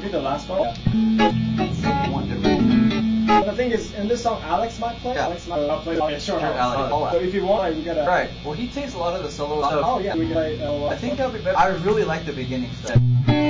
the last one. One different. The thing is, in this song, Alex might play. Yeah. Alex might play. Okay, sure. Alex. So if you want, we gotta. Right. Well, he takes a lot of the solo stuff. Oh yeah, we gotta. I think that'll be better. I really like the beginning stuff.